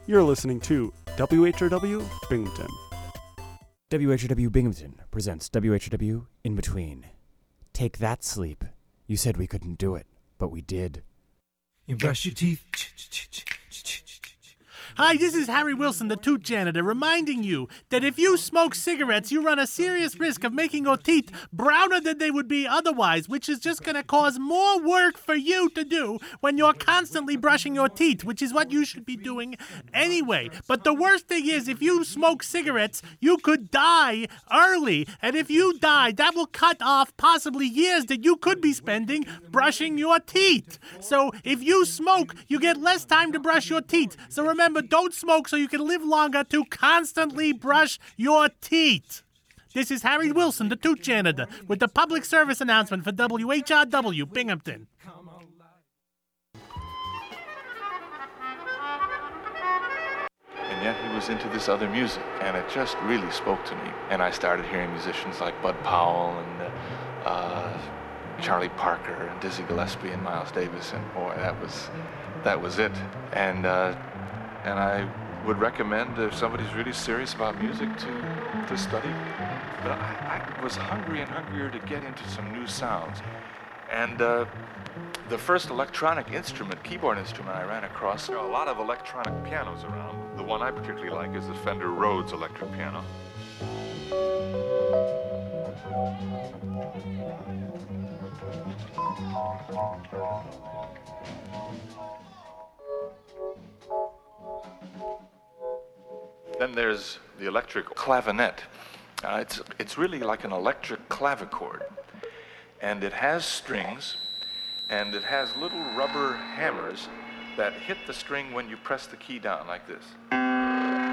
You're listening to WHRW Binghamton. WHRW Binghamton presents WHRW In Between. Take that, sleep. You said we couldn't do it, but we did. You brush your teeth. Hi, this is Harry Wilson, the Toot Janitor, reminding you that if you smoke cigarettes, you run a serious risk of making your teeth browner than they would be otherwise, which is just going to cause more work for you to do when you're constantly brushing your teeth, which is what you should be doing anyway. But the worst thing is, if you smoke cigarettes, you could die early. And if you die, that will cut off possibly years that you could be spending brushing your teeth. So if you smoke, you get less time to brush your teeth. So remember, don't smoke so you can live longer to constantly brush your teeth. This is Harry Wilson, the Toot Janitor, with the public service announcement for WHRW Binghamton. And yet he was into this other music, and it just really spoke to me. And I started hearing musicians like Bud Powell and Charlie Parker and Dizzy Gillespie and Miles Davis, and boy, that was it. And I would recommend, if somebody's really serious about music, to study. But I was hungry and hungrier to get into some new sounds. And the first electronic instrument, keyboard instrument I ran across, there are a lot of electronic pianos around. The one I particularly like is the Fender Rhodes electric piano. Then there's the electric clavinet. It's really like an electric clavichord. And it has strings, and it has little rubber hammers that hit the string when you press the key down like this.